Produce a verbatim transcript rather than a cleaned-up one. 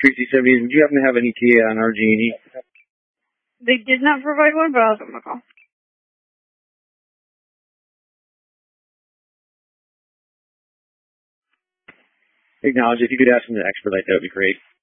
sixty-seven, did you happen to have any T A on R G and E? They did not provide one, but I'll give them a call. Acknowledge. If you could ask them to expedite, that would be great.